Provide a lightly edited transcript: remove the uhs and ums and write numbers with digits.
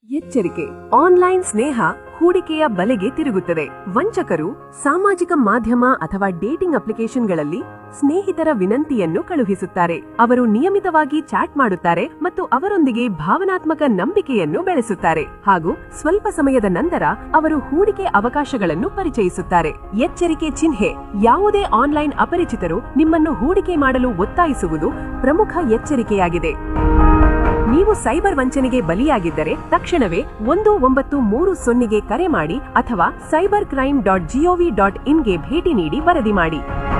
ಎಚ್ಚರಿಕೆ, ಆನ್ಲೈನ್ ಸ್ನೇಹ ಹೂಡಿಕೆಯ ಬಲೆಗೆ ತಿರುಗುತ್ತದೆ. ವಂಚಕರು ಸಾಮಾಜಿಕ ಮಾಧ್ಯಮ ಅಥವಾ ಡೇಟಿಂಗ್ ಅಪ್ಲಿಕೇಶನ್ಗಳಲ್ಲಿ ಸ್ನೇಹಿತರ ವಿನಂತಿಯನ್ನು ಕಳುಹಿಸುತ್ತಾರೆ. ಅವರು ನಿಯಮಿತವಾಗಿ ಚಾಟ್ ಮಾಡುತ್ತಾರೆ ಮತ್ತು ಅವರೊಂದಿಗೆ ಭಾವನಾತ್ಮಕ ನಂಬಿಕೆಯನ್ನು ಬೆಳೆಸುತ್ತಾರೆ ಹಾಗೂ ಸ್ವಲ್ಪ ಸಮಯದ ನಂತರ ಅವರು ಹೂಡಿಕೆ ಅವಕಾಶಗಳನ್ನು ಪರಿಚಯಿಸುತ್ತಾರೆ. ಎಚ್ಚರಿಕೆ ಚಿಹ್ನೆ: ಯಾವುದೇ ಆನ್ಲೈನ್ ಅಪರಿಚಿತರು ನಿಮ್ಮನ್ನು ಹೂಡಿಕೆ ಮಾಡಲು ಒತ್ತಾಯಿಸುವುದು ಪ್ರಮುಖ ಎಚ್ಚರಿಕೆಯಾಗಿದೆ. ನೀವು ಸೈಬರ್ ವಂಚನೆಗೆ ಬಲಿಯಾಗಿದ್ದರೆ ತಕ್ಷಣವೇ 1930ಗೆ ಕರೆ ಮಾಡಿ ಅಥವಾ cybercrime.gov.in ಗೆ ಭೇಟಿ ನೀಡಿ ವರದಿ ಮಾಡಿ.